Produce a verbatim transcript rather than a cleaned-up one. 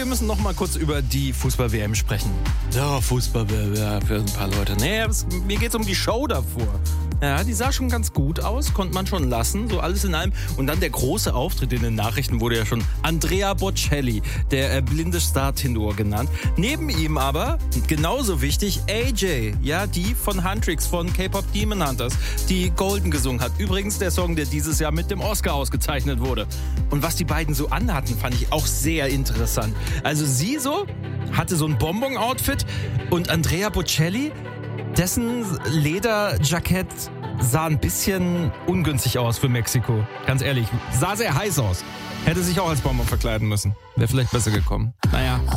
wir müssen noch mal kurz über die Fußball-W M sprechen. Ja, Fußball-W M, ja, für ein paar Leute. Nee, es, mir geht's um die Show davor. Ja, die sah schon ganz gut aus, konnte man schon lassen, so alles in allem. Und dann der große Auftritt in den Nachrichten wurde ja schon Andrea Bocelli, der äh, blinde Star-Tenor genannt. Neben ihm aber, genauso wichtig, A J, ja, die von Huntrix, von K-Pop Demon Hunters, die Golden gesungen hat. Übrigens der Song, der dieses Jahr mit dem Oscar ausgezeichnet wurde. Und was die beiden so anhatten, fand ich auch sehr interessant. Also sie so hatte so ein Bonbon-Outfit und Andrea Bocelli, dessen Lederjackett sah ein bisschen ungünstig aus für Mexiko. Ganz ehrlich, sah sehr heiß aus. Hätte sich auch als Bonbon verkleiden müssen. Wäre vielleicht besser gekommen. Naja.